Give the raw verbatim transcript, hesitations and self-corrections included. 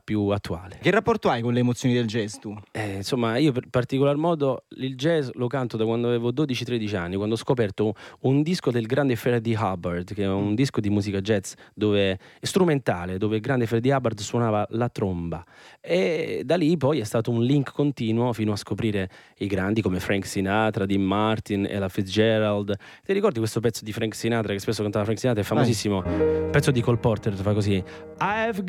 più attuale. Che rapporto hai con le emozioni del jazz tu? Eh, insomma, io per particolar modo il jazz lo canto da quando avevo dodici tredici anni, quando ho scoperto un disco del grande Freddie Hubbard, che è un Mm. disco di musica jazz dove, strumentale, dove il grande Freddie Hubbard suonava la tromba, e da lì poi è stato un link continuo fino a scoprire i grandi come Frank Sinatra, Dean Martin, Ella Fitzgerald. Ti ricordi questo pezzo di Frank Sinatra che spesso cantava Frank Sinatra? È famosissimo, pezzo di Cole Porter, fa così: I've